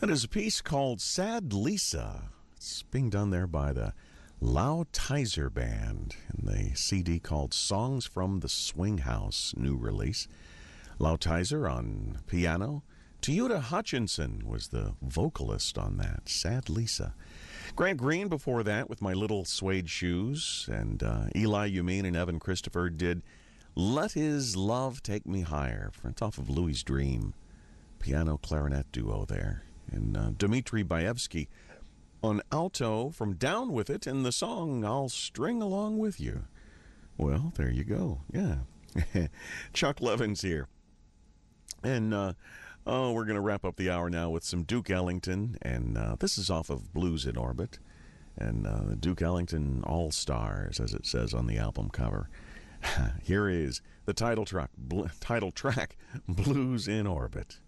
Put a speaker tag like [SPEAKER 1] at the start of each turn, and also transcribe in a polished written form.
[SPEAKER 1] That is a piece called Sad Lisa. It's being done there by the Lautizer Band in the CD called Songs from the Swing House, new release. Lautizer on piano. Toyota Hutchinson was the vocalist on that. Sad Lisa. Grant Green before that with My Little Suede Shoes. And Eli Umeen and Evan Christopher did Let His Love Take Me Higher. It's off of Louis' Dream. Piano clarinet duo there. And Dmitri Baevsky on alto from Down With It and the song I'll String Along With You. Well, there you go. Yeah. Chuck Levins here. And we're going to wrap up the hour now with some Duke Ellington. And this is off of Blues in Orbit. And Duke Ellington All-Stars, as it says on the album cover. Here is the title track, Blues in Orbit.